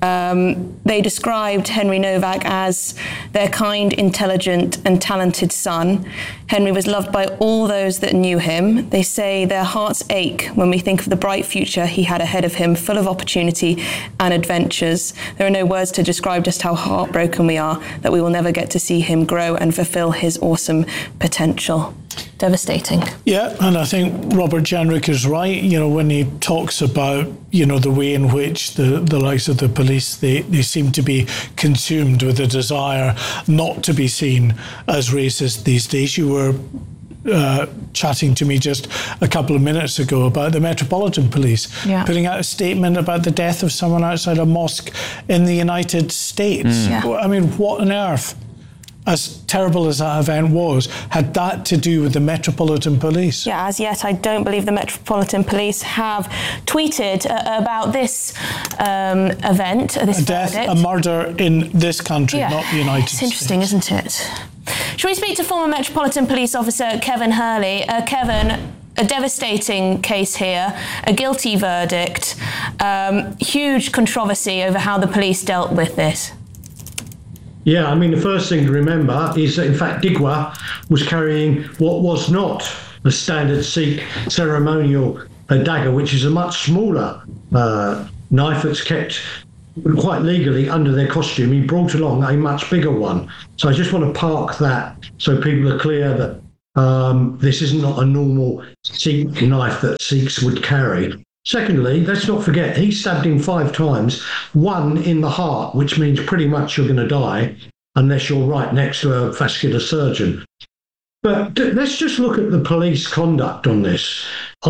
They described Henry Novak as their kind, intelligent and talented son. Henry was loved by all those that knew him. They say their hearts ache when we think of the bright future he had ahead of him, full of opportunity and adventures. There are no words to describe just how heartbroken we are that we will never get to see him grow and fulfill his awesome potential. Devastating. Yeah, and I think Robert Jenrick is right, when he talks about, the way in which the likes of the police, they seem to be consumed with a desire not to be seen as racist these days. You were chatting to me just a couple of minutes ago about the Metropolitan Police putting out a statement about the death of someone outside a mosque in the United States. I mean, what on earth, as terrible as that event was, had that to do with the Metropolitan Police? Yeah, as yet, I don't believe the Metropolitan Police have tweeted about this event, this death, verdict. a murder in this country, not the United States. It's interesting, isn't it? Shall we speak to former Metropolitan Police Officer Kevin Hurley? Kevin, a devastating case here, a guilty verdict, huge controversy over how the police dealt with this. Yeah, I mean, the first thing to remember is that, in fact, Digwa was carrying what was not a standard Sikh ceremonial dagger, which is a much smaller knife that's kept quite legally under their costume. He brought along a much bigger one. So I just want to park that so people are clear that this is not a normal Sikh knife that Sikhs would carry. Secondly, let's not forget, he stabbed him 5 times, one in the heart, which means pretty much you're going to die unless you're right next to a vascular surgeon. But let's just look at the police conduct on this.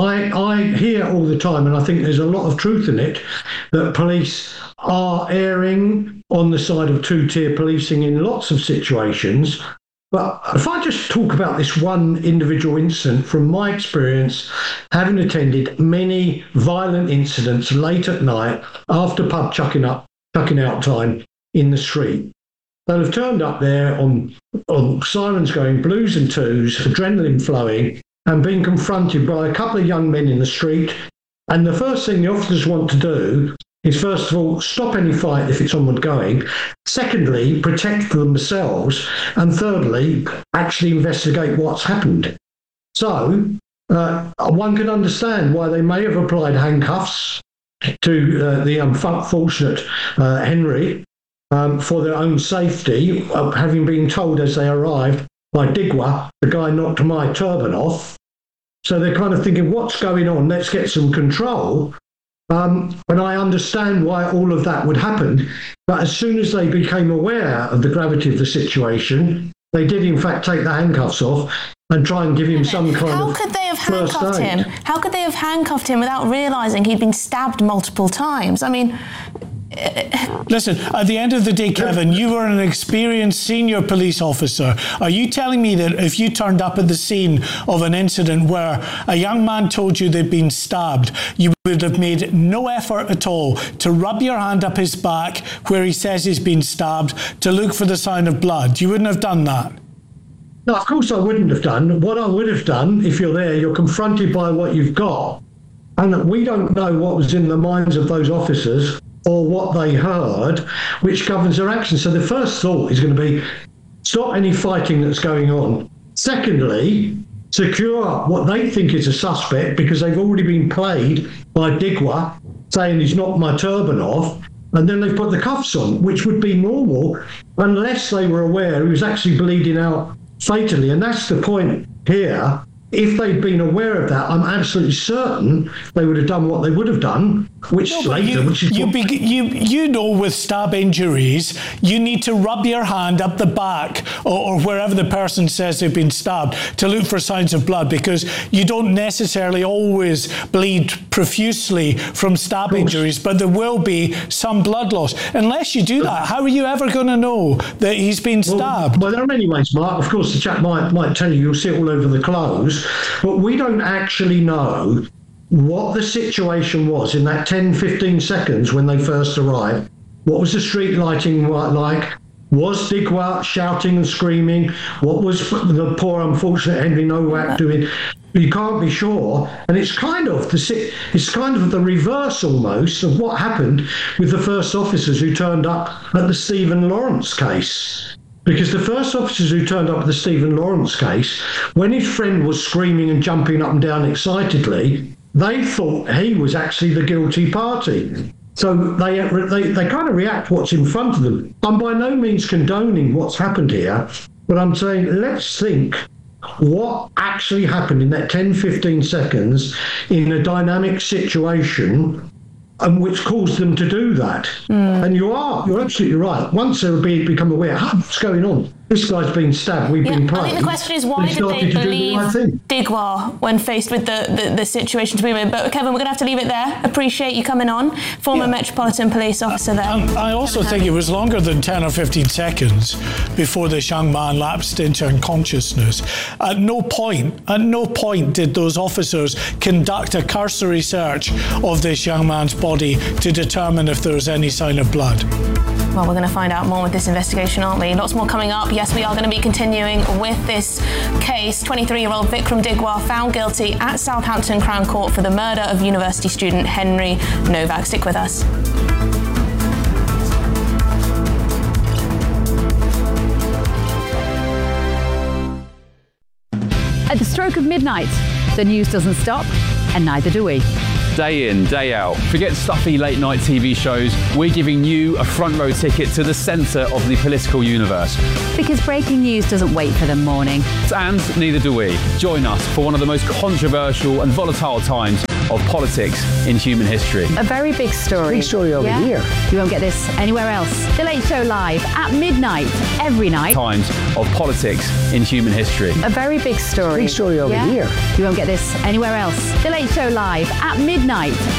I hear all the time, and I think there's a lot of truth in it, that police are erring on the side of two-tier policing in lots of situations. But if I just talk about this one individual incident, from my experience, having attended many violent incidents late at night after pub chucking out time in the street, they'll have turned up there on sirens going, blues and twos, adrenaline flowing, and being confronted by a couple of young men in the street. And the first thing the officers want to do is, first of all, stop any fight if it's onward going. Secondly, protect themselves. And thirdly, actually investigate what's happened. So one can understand why they may have applied handcuffs to the unfortunate Henry for their own safety, having been told as they arrived by Digwa, the guy knocked my turban off. So they're kind of thinking, what's going on? Let's get some control. And I understand why all of that would happen. But as soon as they became aware of the gravity of the situation, they did in fact take the handcuffs off and try and give him some kind of How could they have handcuffed him? How could they have handcuffed him without realising he'd been stabbed multiple times? I mean... Listen, at the end of the day, Kevin, you were an experienced senior police officer. Are you telling me that if you turned up at the scene of an incident where a young man told you they'd been stabbed, you would have made no effort at all to rub your hand up his back where he says he's been stabbed to look for the sign of blood? You wouldn't have done that? No, of course I wouldn't have done. What I would have done, if you're there, you're confronted by what you've got, and we don't know what was in the minds of those officers or what they heard, which governs their actions. So the first thought is going to be, stop any fighting that's going on. Secondly, secure what they think is a suspect, because they've already been played by Digwa, saying he's knocked my turban off, and then they've put the cuffs on, which would be normal unless they were aware he was actually bleeding out fatally. And that's the point here. If they'd been aware of that, I'm absolutely certain they would have done what they would have done, which later... You know, with stab injuries, you need to rub your hand up the back or wherever the person says they've been stabbed to look for signs of blood, because you don't necessarily always bleed profusely from stab injuries, but there will be some blood loss. Unless you do that, how are you ever going to know that he's been stabbed? Well, there are many ways, Mark. Of course, the chap might tell you, you'll see it all over the clothes, but we don't actually know what the situation was in that 10-15 seconds when they first arrived. What was the street lighting like? Was Digwa shouting and screaming? What was the poor unfortunate Henry Nowak doing? You can't be sure, and it's kind of the reverse almost of what happened with the first officers who turned up at the Stephen Lawrence case. Because the first officers who turned up at the Stephen Lawrence case, when his friend was screaming and jumping up and down excitedly, they thought he was actually the guilty party. So they kind of react what's in front of them. I'm by no means condoning what's happened here, but I'm saying let's think what actually happened in that 10-15 seconds in a dynamic situation, and which caused them to do that. And you're absolutely right. Once they become aware, what's going on? This guy's been stabbed, we've been praised. I think the question is, why did they believe Digwa when faced with the situation to be in? But Kevin, we're going to have to leave it there. Appreciate you coming on. Former Metropolitan Police Officer there. I also think it was longer than 10 or 15 seconds before this young man lapsed into unconsciousness. At no point did those officers conduct a cursory search of this young man's body to determine if there was any sign of blood. Well, we're going to find out more with this investigation, aren't we? Lots more coming up. Yes, we are going to be continuing with this case. 23-year-old Vikram Digwa found guilty at Southampton Crown Court for the murder of university student Henry Novak. Stick with us. At the stroke of midnight, the news doesn't stop, and neither do we. Day in, day out. Forget stuffy late-night TV shows. We're giving you a front-row ticket to the centre of the political universe. Because breaking news doesn't wait for the morning. And neither do we. Join us for one of the most controversial and volatile times of politics in human history. A very big story. Big story over here. You won't get this anywhere else. The Late Show Live at midnight, every night. Times of politics in human history. A very big story. Big story over here. You won't get this anywhere else. The Late Show Live at midnight,